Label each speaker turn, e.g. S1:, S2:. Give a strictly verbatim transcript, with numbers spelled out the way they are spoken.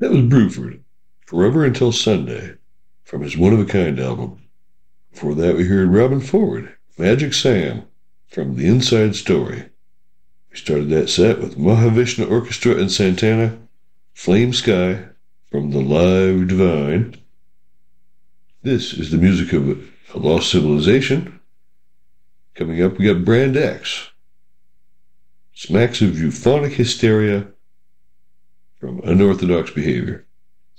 S1: That was Bruford, Forever Until Sunday, from his One-of-a-Kind album. Before that, we heard Robin Ford, Magic Sam, from The Inside Story. We started that set with Mahavishnu Orchestra and Santana, Flame Sky, from The Live Divine. This is the music of A Lost Civilization. Coming up, we got Brand X, Smacks of Euphonic Hysteria, from Unorthodox Behavior.